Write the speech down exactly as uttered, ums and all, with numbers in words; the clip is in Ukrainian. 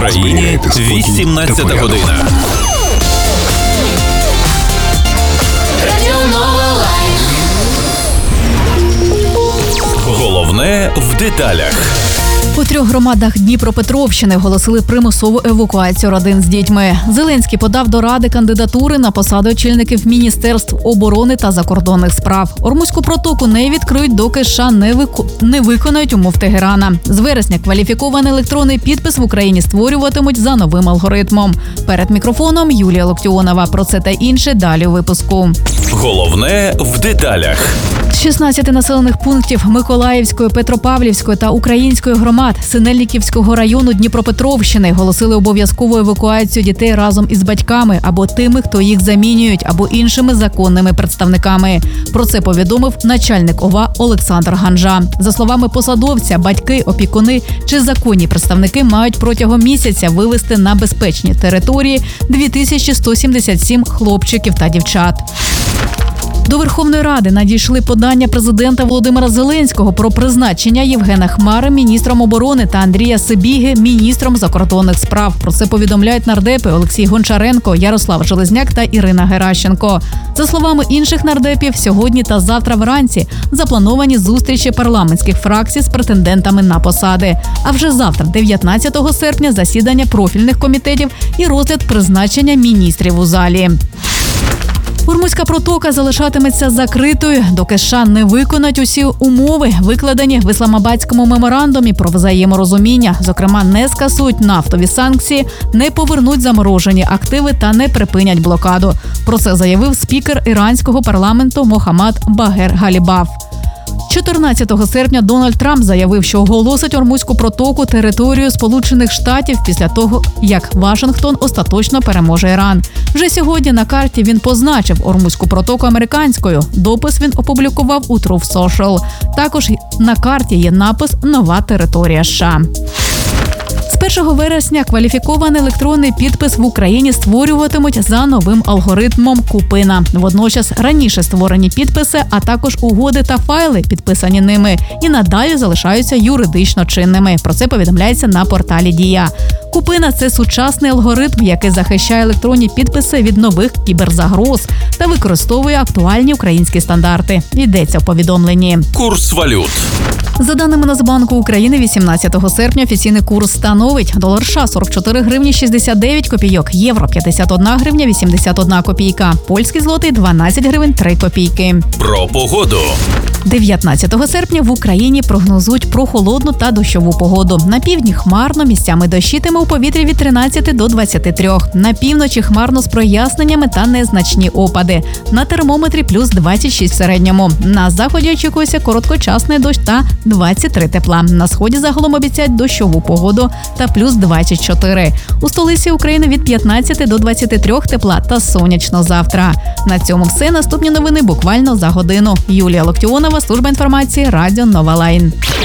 Україні вісімнадцята година. Головне в деталях. У трьох громадах Дніпропетровщини оголосили примусову евакуацію родин з дітьми. Зеленський подав до Ради кандидатури на посади очільників Міністерств оборони та закордонних справ. Ормузьку протоку не відкриють, доки США не, вику... не виконають умов Тегерана. З вересня кваліфікований електронний підпис в Україні створюватимуть за новим алгоритмом. Перед мікрофоном Юлія Локтіонова. Про це та інше далі у випуску. Головне в деталях. З шістнадцяти населених пунктів Миколаївської, Петропавлівської та Української громад Синельниківського району Дніпропетровщини оголосили обов'язкову евакуацію дітей разом із батьками або тими, хто їх замінюють, або іншими законними представниками. Про це повідомив начальник ОВА Олександр Ганжа. За словами посадовця, батьки, опікуни чи законні представники мають протягом місяця вивезти на безпечні території дві тисячі сто сімдесят сім хлопчиків та дівчат. До Верховної Ради надійшли подання президента Володимира Зеленського про призначення Євгена Хмари міністром оборони та Андрія Сибіги міністром закордонних справ. Про це повідомляють нардепи Олексій Гончаренко, Ярослав Железняк та Ірина Геращенко. За словами інших нардепів, сьогодні та завтра вранці заплановані зустрічі парламентських фракцій з претендентами на посади. А вже завтра, дев'ятнадцятого серпня, засідання профільних комітетів і розгляд призначення міністрів у залі. Ормузька протока залишатиметься закритою, доки США не виконають усі умови, викладені в Ісламабадському меморандумі про взаєморозуміння. Зокрема, не скасують нафтові санкції, не повернуть заморожені активи та не припинять блокаду. Про це заявив спікер іранського парламенту Мохаммад Багер Галібаф. чотирнадцятого серпня Дональд Трамп заявив, що оголосить Ормузьку протоку територією Сполучених Штатів після того, як Вашингтон остаточно переможе Іран. Вже сьогодні на карті він позначив Ормузьку протоку американською. Допис він опублікував у Truth Social. Також на карті є напис «Нова територія США». З першого вересня кваліфікований електронний підпис в Україні створюватимуть за новим алгоритмом Купина. Водночас раніше створені підписи, а також угоди та файли, підписані ними, і надалі залишаються юридично чинними. Про це повідомляється на порталі Дія. Купина – це сучасний алгоритм, який захищає електронні підписи від нових кіберзагроз та використовує актуальні українські стандарти. Йдеться в повідомленні. Курс валют. За даними Нацбанку України, вісімнадцятого серпня офіційний курс становить: долар США – сорок чотири гривні шістдесят дев'ять копійок, євро – п'ятдесят одна гривня вісімдесят одна копійка, польський злотий – дванадцять гривень три копійки. Про погоду. дев'ятнадцятого серпня в Україні прогнозують прохолодну та дощову погоду. На півдні хмарно, місцями дощитиме у повітрі від тринадцяти до двадцяти трьох. На півночі хмарно з проясненнями та незначні опади. На термометрі плюс двадцять шість в середньому. На заході очікується короткочасний дощ та двадцять три тепла. На сході загалом обіцяють дощову погоду та плюс двадцять чотири. У столиці України від п'ятнадцяти до двадцяти трьох тепла та сонячно завтра. На цьому все. Наступні новини буквально за годину. Юлія Локтіонова, служба інформації, Радіо Нова Лайн.